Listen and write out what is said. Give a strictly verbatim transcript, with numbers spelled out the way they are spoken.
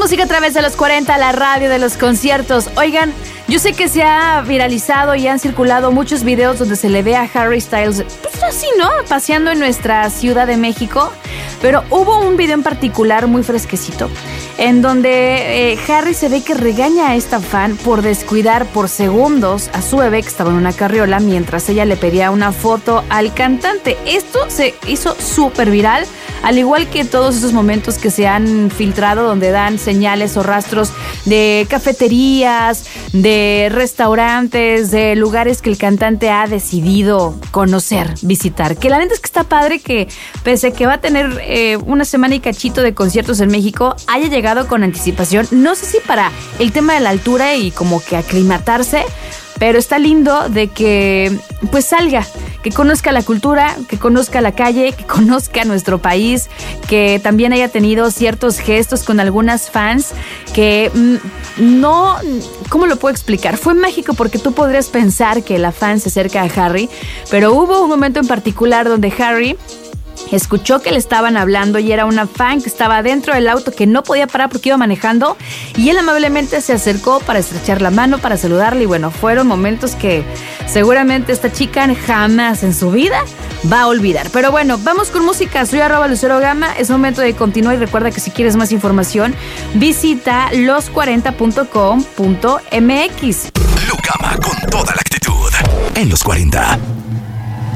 música a través de los cuarenta, la radio de los conciertos. Oigan, yo sé que se ha viralizado y han circulado muchos videos donde se le ve a Harry Styles, pues así, ¿no? Paseando en nuestra Ciudad de México. Pero hubo un video en particular muy fresquecito, en donde eh, Harry se ve que regaña a esta fan por descuidar por segundos a su bebé que estaba en una carriola mientras ella le pedía una foto al cantante. Esto se hizo súper viral, al igual que todos esos momentos que se han filtrado donde dan señales o rastros de cafeterías, de restaurantes, de lugares que el cantante ha decidido conocer, visitar. Que la neta es que está padre que, pese a que va a tener eh, una semana y cachito de conciertos en México, haya llegado con anticipación. No sé si para el tema de la altura y como que aclimatarse, pero está lindo de que pues salga, que conozca la cultura, que conozca la calle, que conozca nuestro país, que también haya tenido ciertos gestos con algunas fans que mmm, no, ¿cómo lo puedo explicar? Fue mágico porque tú podrías pensar que la fan se acerca a Harry, pero hubo un momento en particular donde Harry escuchó que le estaban hablando y era una fan que estaba dentro del auto que no podía parar porque iba manejando, y él amablemente se acercó para estrechar la mano, para saludarle, y bueno, fueron momentos que seguramente esta chica jamás en su vida va a olvidar. Pero bueno, vamos con música. Soy arroba Lucero Gama, es momento de continuar y recuerda que si quieres más información visita los cuarenta punto com punto m x. Lu Gama con toda la actitud en los cuarenta.